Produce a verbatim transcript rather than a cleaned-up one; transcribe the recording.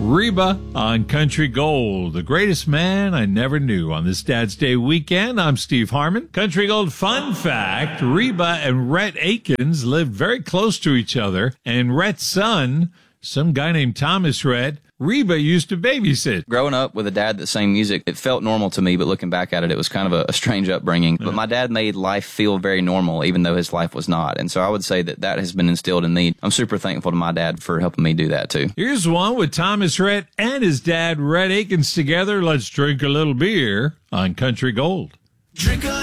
Reba on Country Gold, the greatest man I never knew. On this Dad's Day weekend, I'm Steve Harmon. Country Gold fun fact, Reba and Rhett Akins lived very close to each other, and Rhett's son, some guy named Thomas Rhett, Reba used to babysit. Growing up with a dad that sang music, it felt normal to me, but looking back at it, it was kind of a, a strange upbringing. But my dad made life feel very normal, even though his life was not. And so I would say that that has been instilled in me. I'm super thankful to my dad for helping me do that, too. Here's one with Thomas Rhett and his dad, Rhett Akins, together. Let's drink a little beer on Country Gold. Drink a